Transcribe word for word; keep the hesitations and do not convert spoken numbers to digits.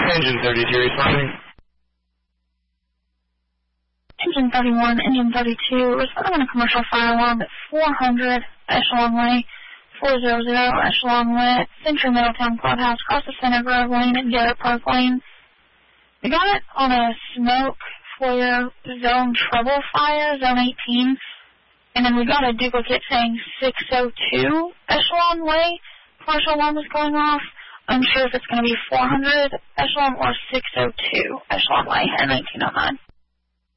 Engine thirty-two responding. Engine thirty-one, Engine thirty-two, responding on a commercial fire alarm at four hundred Echelon Way, four hundred Echelon Way, Century Middletown Clubhouse, across the Center Grove Lane and Garrett Park Lane. We got it on a smoke for zone trouble fire, zone eighteen, and then we got a duplicate saying six oh two Echelon Way. Commercial alarm is going off. Unsure if it's going to be four hundred Echelon or six oh two Echelon Way, and nineteen oh nine.